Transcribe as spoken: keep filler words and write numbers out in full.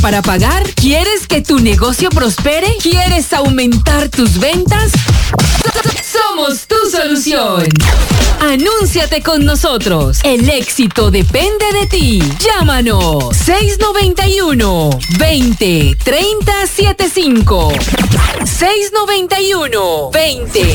para pagar? ¿Quieres que tu negocio prospere? ¿Quieres aumentar tus ventas? Somos tu solución. Anúnciate con nosotros. El éxito depende de ti. Llámanos seis noventa y uno, veinte, treinta, setenta y cinco. seis noventa y uno, veinte